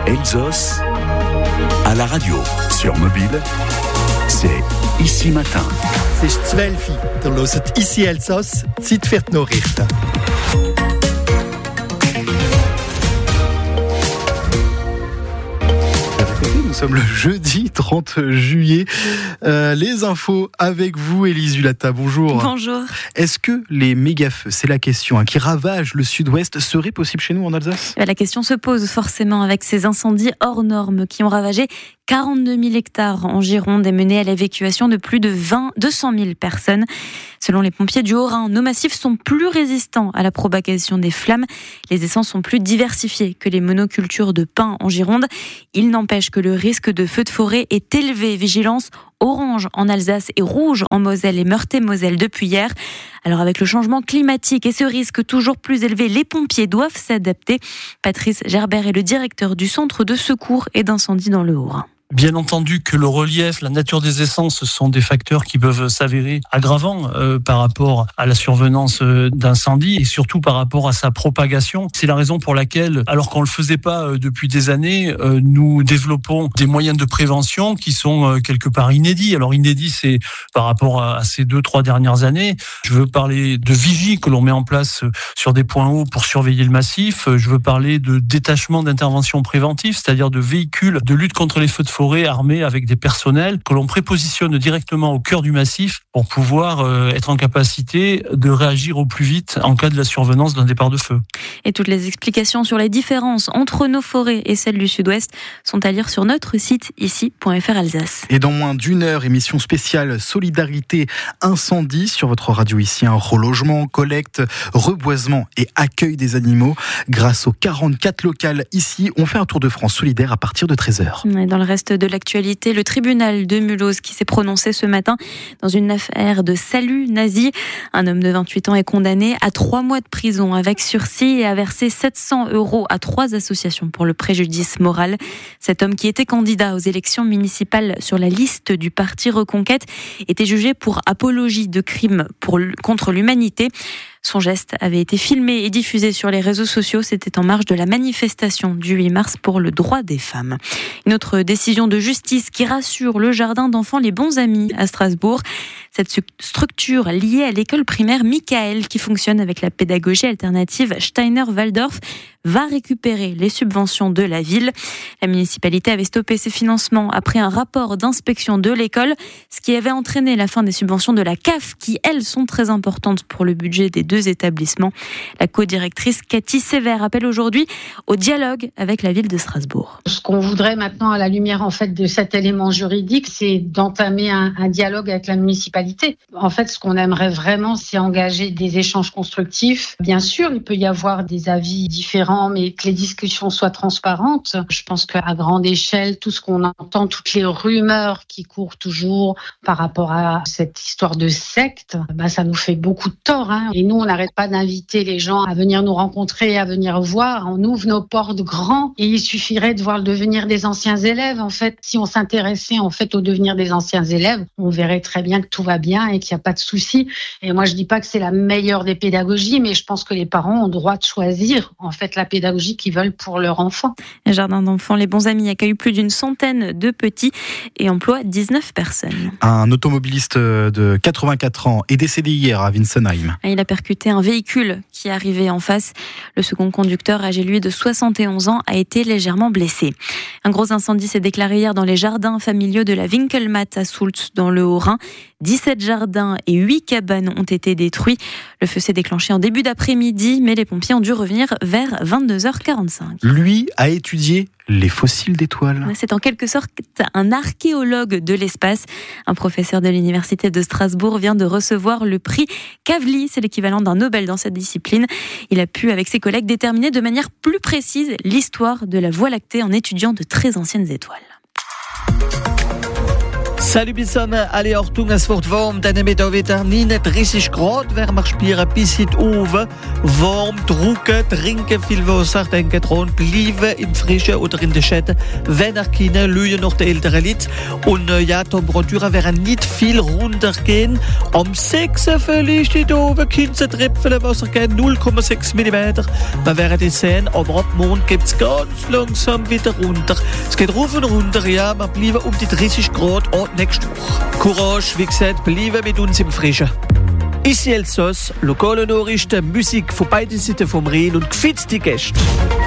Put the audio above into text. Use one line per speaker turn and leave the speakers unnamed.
Elsos à la radio, sur mobile, c'est Ici Matin.
Es ist 12 Uhr, ihr hört Ici Elsos, Zeit für die Nachrichten. Nous sommes le jeudi 30 juillet. Les infos avec vous, Élise Hulata. Bonjour.
Bonjour.
Est-ce que les méga-feux, c'est la question, qui ravagent le sud-ouest, seraient possibles chez nous en Alsace ?
La question se pose forcément avec ces incendies hors normes qui ont ravagé 42 000 hectares en Gironde et mené à l'évacuation de plus de 200 000 personnes. Selon les pompiers du Haut-Rhin, nos massifs sont plus résistants à la propagation des flammes. Les essences sont plus diversifiées que les monocultures de pins en Gironde. Il n'empêche que le risque de feux de forêt est élevé. Vigilance orange en Alsace et rouge en Moselle et Meurthe-et-Moselle depuis hier. Alors avec le changement climatique et ce risque toujours plus élevé, les pompiers doivent s'adapter. Patrice Gerbert est le directeur du centre de secours et d'incendie dans le Haut-Rhin.
Bien entendu que le relief, la nature des essences sont des facteurs qui peuvent s'avérer aggravants par rapport à la survenance d'incendies et surtout par rapport à sa propagation. C'est la raison pour laquelle, alors qu'on ne le faisait pas depuis des années, nous développons des moyens de prévention qui sont quelque part inédits. Alors inédits, c'est par rapport à ces 2-3 dernières années. Je veux parler de vigies que l'on met en place sur des points hauts pour surveiller le massif. Je veux parler de détachement d'intervention préventive, c'est-à-dire de véhicules de lutte contre les feux de forêt armés avec des personnels que l'on prépositionne directement au cœur du massif pour pouvoir être en capacité de réagir au plus vite en cas de la survenance d'un départ de feu.
Et toutes les explications sur les différences entre nos forêts et celles du Sud-Ouest sont à lire sur notre site ici.fr Alsace.
Et dans moins d'une heure, émission spéciale Solidarité Incendie sur votre radio ici, un relogement, collecte, reboisement et accueil des animaux. Grâce aux 44 locales ici, on fait un tour de France solidaire à partir de 13h.
Et dans le reste de l'actualité, le tribunal de Mulhouse qui s'est prononcé ce matin dans une affaire de salut nazi. Un homme de 28 ans est condamné à 3 mois de prison avec sursis et a versé 700 € à 3 associations pour le préjudice moral. Cet homme qui était candidat aux élections municipales sur la liste du parti Reconquête était jugé pour apologie de crimes contre l'humanité. Son geste avait été filmé et diffusé sur les réseaux sociaux. C'était en marge de la manifestation du 8 mars pour le droit des femmes. Une autre décision de justice qui rassure le jardin d'enfants Les Bons Amis à Strasbourg. Cette structure liée à l'école primaire Michael qui fonctionne avec la pédagogie alternative Steiner-Waldorf va récupérer les subventions de la ville. La municipalité avait stoppé ses financements après un rapport d'inspection de l'école, ce qui avait entraîné la fin des subventions de la CAF qui, elles, sont très importantes pour le budget des 2 établissements. La co-directrice Cathy Sévère appelle aujourd'hui au dialogue avec la ville de Strasbourg.
Ce qu'on voudrait maintenant à la lumière en fait de cet élément juridique, c'est d'entamer un dialogue avec la municipalité. En fait, ce qu'on aimerait vraiment, c'est engager des échanges constructifs. Bien sûr, il peut y avoir des avis différents, mais que les discussions soient transparentes. Je pense qu'à grande échelle, tout ce qu'on entend, toutes les rumeurs qui courent toujours par rapport à cette histoire de secte, ça nous fait beaucoup de tort. Et nous, on n'arrête pas d'inviter les gens à venir nous rencontrer, à venir voir. On ouvre nos portes grands et il suffirait de voir le devenir des anciens élèves. En fait, si on s'intéressait en fait au devenir des anciens élèves, on verrait très bien que tout va bien et qu'il n'y a pas de souci. Et moi, je dis pas que c'est la meilleure des pédagogies, mais je pense que les parents ont le droit de choisir en fait la pédagogie qu'ils veulent pour leur enfant.
Le jardin d'enfants Les Bons Amis accueille plus d'une centaine de petits et emploie 19 personnes.
Un automobiliste de 84 ans est décédé hier à Winsenheim.
Il a percuté un véhicule qui arrivait en face. Le second conducteur, âgé lui de 71 ans, a été légèrement blessé. Un gros incendie s'est déclaré hier dans les jardins familiaux de la Winkelmatt à Soultz dans le Haut-Rhin. 17 jardins et 8 cabanes ont été détruits. Le feu s'est déclenché en début d'après-midi, mais les pompiers ont dû revenir vers 22h45.
Lui a étudié les fossiles d'étoiles.
C'est en quelque sorte un archéologue de l'espace. Un professeur de l'université de Strasbourg vient de recevoir le prix Kavli, c'est l'équivalent d'un Nobel dans cette discipline. Il a pu, avec ses collègues, déterminer de manière plus précise l'histoire de la Voie lactée en étudiant de très anciennes étoiles.
Salut bissammen, alle Achtung, es wird warm, denn mit wieder 39 Grad wärmer spielen bis in die Oven. Warm, trocken, trinken viel Wasser, denken dran, bleiben im Frischen oder in den Schäden, wenn ihr keine Lüge noch der älteren Leute. Und ja, die Temperaturen werden nicht viel runtergehen. Am 6. vielleicht in der Oven, Kinzenträpfchen Wasser gehen, 0,6 mm. Wir werden es sehen, aber ab morgen geht es ganz langsam wieder runter. Es geht rauf und runter, ja, wir bleiben um die 30 Grad auch nächste Woche. Courage, wie gesagt, bleiben mit uns im Frischen. Ici Elsass, lokale Nachrichten, Musik von beiden Seiten vom Rhein und gefitzte Gäste.